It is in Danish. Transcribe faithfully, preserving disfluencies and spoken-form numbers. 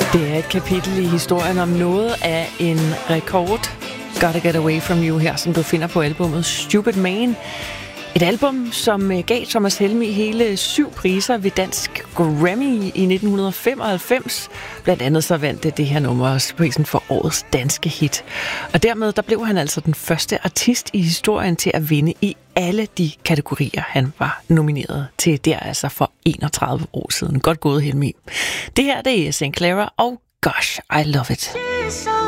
Det er et kapitel i historien om noget af en rekord. Gotta Get Away From You her, som du finder på albumet Stupid Man. Et album, som gav Thomas Helmig hele syv priser ved Dansk Grammy i nitten femoghalvfems. Blandt andet så vandt det det her nummer også prisen for årets danske hit. Og dermed der blev han altså den første artist i historien til at vinde i alle de kategorier, han var nomineret til. Der altså for enogtredive år siden. Godt gået, Helmig. Det her det er Saint Clara og Gosh, I Love It.